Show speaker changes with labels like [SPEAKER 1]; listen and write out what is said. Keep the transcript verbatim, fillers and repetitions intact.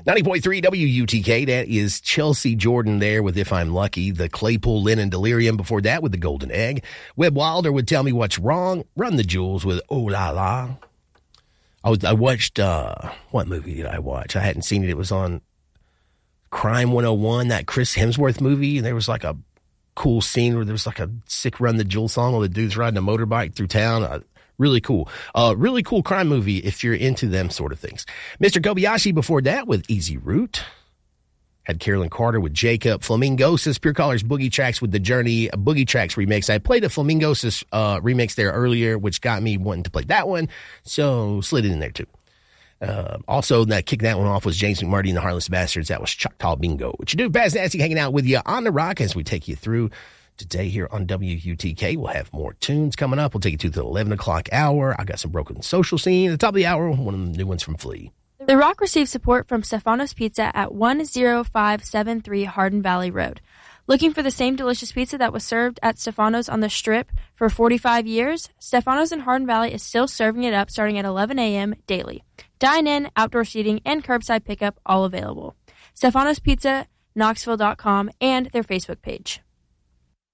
[SPEAKER 1] ninety point three W U T K, that is Chelsea Jordan there with If I'm Lucky. The Claypool Lennon Delirium before that with The Golden Egg. Webb Wilder would Tell Me What's Wrong. Run the Jewels with Oh La La. I, was, I watched, uh, what movie did I watch? I hadn't seen it. It was on Crime one oh one, that Chris Hemsworth movie. And there was like a cool scene where there was like a sick Run the Jewels song where the dude's riding a motorbike through town. Uh, Really cool. Uh, really cool crime movie if you're into them sort of things. Mister Kobayashi before that with Easy Route. Had Carolyn Carter with Jacob. Flamingos' Pure Colors Boogie Tracks with the Journey Boogie Tracks remix. I played a Flamingos' uh, remix there earlier, which got me wanting to play that one. So slid it in there too. Uh, also, that kicked that one off was James McMurdy and the Heartless Bastards. That was Choctaw Bingo. What you do, Baz Nasty hanging out with you on the rock as we take you through today here on W U T K. We'll have more tunes coming up. We'll take you to the eleven o'clock hour. I got some Broken Social Scene. At the top of the hour, one of the new ones from Flea.
[SPEAKER 2] The Rock receives support from Stefano's Pizza at one oh five seven three Hardin Valley Road. Looking for the same delicious pizza that was served at Stefano's on the Strip for forty-five years? Stefano's in Hardin Valley is still serving it up starting at eleven a.m. daily. Dine-in, outdoor seating, and curbside pickup all available. Stefano's Pizza, Knoxville dot com, and their Facebook page.